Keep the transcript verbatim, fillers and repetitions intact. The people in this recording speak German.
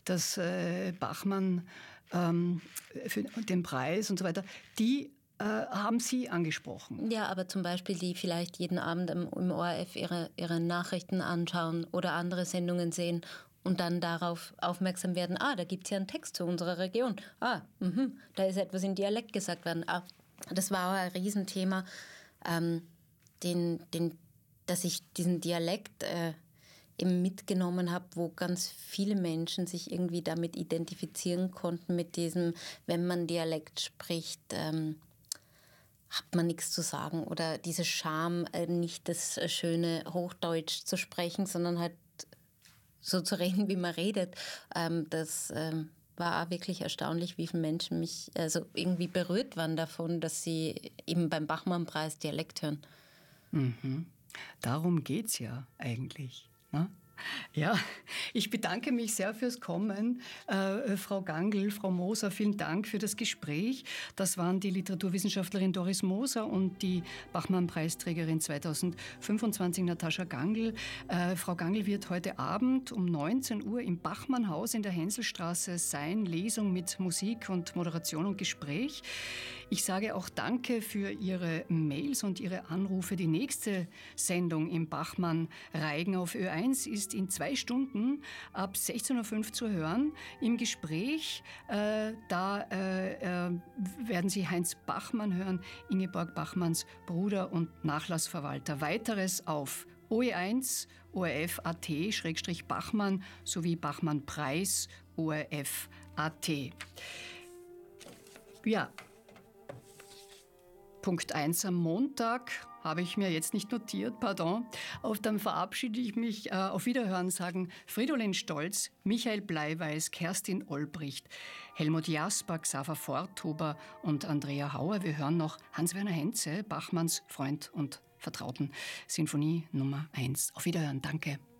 dass äh, Bachmann ähm, für den Preis und so weiter, die äh, haben Sie angesprochen. Ja, aber zum Beispiel, die vielleicht jeden Abend im, im O R F ihre, ihre Nachrichten anschauen oder andere Sendungen sehen und dann darauf aufmerksam werden, ah, da gibt es ja einen Text zu unserer Region. Ah, mh, da ist etwas in Dialekt gesagt worden. Ah, das war auch ein Riesenthema, ähm, den, den, dass ich diesen Dialekt äh, eben mitgenommen habe, wo ganz viele Menschen sich irgendwie damit identifizieren konnten, mit diesem, wenn man Dialekt spricht, ähm, hat man nichts zu sagen. Oder diese Scham, äh, nicht das schöne Hochdeutsch zu sprechen, sondern halt so zu reden, wie man redet. Ähm, das ähm, war auch wirklich erstaunlich, wie viele Menschen mich also irgendwie berührt waren davon, dass sie eben beim Bachmann-Preis Dialekt hören. Mhm. Darum geht's ja eigentlich, ne? Ja, ich bedanke mich sehr fürs Kommen. Äh, Frau Gangl, Frau Moser, vielen Dank für das Gespräch. Das waren die Literaturwissenschaftlerin Doris Moser und die Bachmann-Preisträgerin zweitausendfünfundzwanzig, Natascha Gangl. Äh, Frau Gangl wird heute Abend um neunzehn Uhr im Bachmann-Haus in der Hänselstraße sein. Lesung mit Musik und Moderation und Gespräch. Ich sage auch Danke für Ihre Mails und Ihre Anrufe. Die nächste Sendung im Bachmann-Reigen auf Ö eins ist in zwei Stunden ab sechzehn Uhr fünf zu hören. Im Gespräch, äh, da äh, äh, werden Sie Heinz Bachmann hören, Ingeborg Bachmanns Bruder und Nachlassverwalter. Weiteres auf O E eins, O R F Punkt A T, Schrägstrich Bachmann sowie Bachmann-Preis, O R F Punkt A T. Ja, Punkt eins am Montag habe ich mir jetzt nicht notiert, pardon. Auf dann verabschiede ich mich, äh, auf Wiederhören sagen Fridolin Stolz, Michael Bleiweiß, Kerstin Olbricht, Helmut Jasper, Xaver Forthuber und Andrea Hauer. Wir hören noch Hans-Werner Henze, Bachmanns Freund und Vertrauten, Sinfonie Nummer eins. Auf Wiederhören, danke.